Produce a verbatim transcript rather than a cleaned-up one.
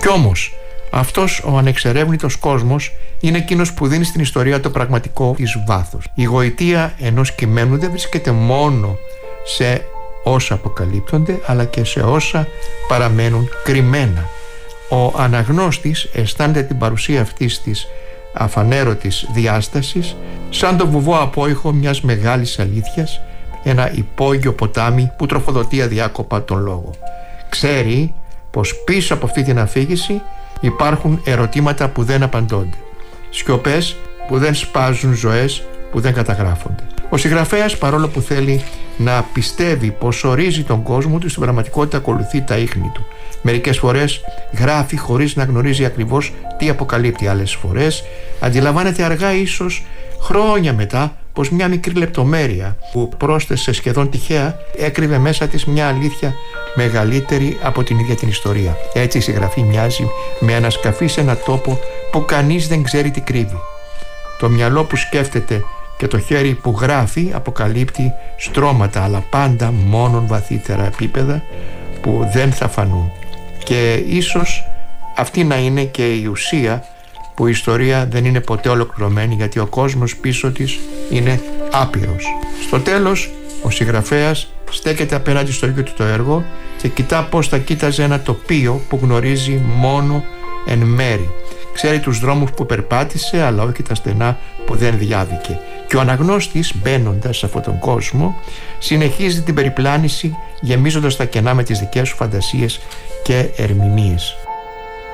Κι όμως αυτός ο ανεξερεύνητος κόσμος είναι εκείνος που δίνει στην ιστορία το πραγματικό της βάθος. Η γοητεία ενός κειμένου δεν βρίσκεται μόνο σε όσα αποκαλύπτονται, αλλά και σε όσα παραμένουν κρυμμένα. Ο αναγνώστης αισθάνεται την παρουσία αυτής της αφανέρωτης διάστασης σαν το βουβό απόϊχο μιας μεγάλης αλήθειας, ένα υπόγειο ποτάμι που τροφοδοτεί αδιάκοπα τον λόγο. Ξέρει πως πίσω από αυτή την αφήγηση υπάρχουν ερωτήματα που δεν απαντώνται, σιωπές που δεν σπάζουν, ζωές που δεν καταγράφονται. Ο συγγραφέας, παρόλο που θέλει να πιστεύει πως ορίζει τον κόσμο του, στην πραγματικότητα ακολουθεί τα ίχνη του. Μερικές φορές γράφει χωρίς να γνωρίζει ακριβώς τι αποκαλύπτει. Άλλες φορές αντιλαμβάνεται αργά, ίσως χρόνια μετά, πως μια μικρή λεπτομέρεια που πρόσθεσε σχεδόν τυχαία έκρυβε μέσα της μια αλήθεια μεγαλύτερη από την ίδια την ιστορία. Έτσι η συγγραφή μοιάζει με ένα σκαφί σε ένα τόπο που κανείς δεν ξέρει τι κρύβει. Το μυαλό που σκέφτεται και το χέρι που γράφει αποκαλύπτει στρώματα, αλλά πάντα μόνον βαθύτερα επίπεδα που δεν θα φανούν. Και ίσως αυτή να είναι και η ουσία που η ιστορία δεν είναι ποτέ ολοκληρωμένη, γιατί ο κόσμος πίσω της είναι άπειρος. Στο τέλος, ο συγγραφέας στέκεται απέναντι στο ίδιο του το έργο και κοιτά πως θα κοίταζε ένα τοπίο που γνωρίζει μόνο εν μέρη. Ξέρει τους δρόμους που περπάτησε, αλλά όχι τα στενά που δεν διάβηκε. Και ο αναγνώστης, μπαίνοντας σε αυτόν τον κόσμο, συνεχίζει την περιπλάνηση, γεμίζοντας τα κενά με τις δικές σου φαντασίες και ερμηνείες.